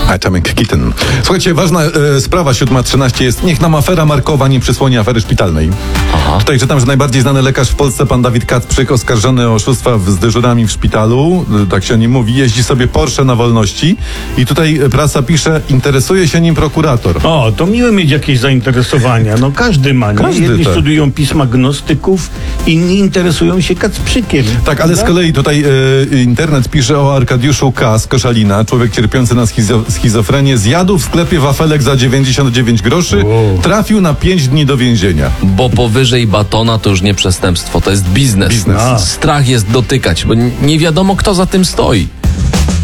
Atomic Kitten. Słuchajcie, ważna sprawa 7:13 jest, niech nam afera Markowa nie przysłoni afery szpitalnej. Aha. Tutaj czytam, że najbardziej znany lekarz w Polsce, pan Dawid Kacprzyk, oskarżony o oszustwa z dyżurami w szpitalu, tak się o nim mówi, jeździ sobie Porsche na wolności i tutaj prasa pisze, interesuje się nim prokurator. O, to miło mieć jakieś zainteresowania. No każdy ma, nie? Każdy, Jedni tak. studiują pisma gnostyków, inni interesują się Kacprzykiem. Tak, ale z kolei tutaj internet pisze o Arkadiuszu K. z Koszalina, człowiek cierpiący na schizofrenię, zjadł w sklepie wafelek za 99 groszy, trafił na 5 dni do więzienia. Bo powyżej batona to już nie przestępstwo, to jest biznes. Biznes. A. Strach jest dotykać, bo nie wiadomo, kto za tym stoi.